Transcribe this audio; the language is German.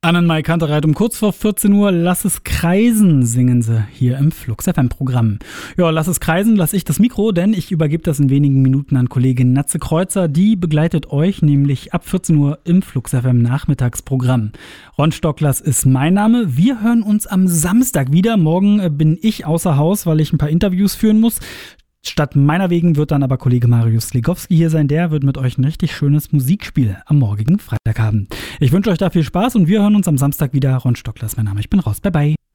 Annenmai Kantereit um kurz vor 14 Uhr. Lass es kreisen, singen sie hier im Flux FM Programm. Ja, lass es kreisen, lass ich das Mikro, denn ich übergebe das in wenigen Minuten an Kollegin Natze Kreuzer. Die begleitet euch nämlich ab 14 Uhr im Flux FM Nachmittagsprogramm. Ron Stocklers ist mein Name. Wir hören uns am Samstag wieder. Morgen bin ich außer Haus, weil ich ein paar Interviews führen muss. Statt meiner wegen wird dann aber Kollege Marius Sligowski hier sein. Der wird mit euch ein richtig schönes Musikspiel am morgigen Freitag haben. Ich wünsche euch da viel Spaß und wir hören uns am Samstag wieder. Ron Stocklers, mein Name. Ich bin raus. Bye, bye.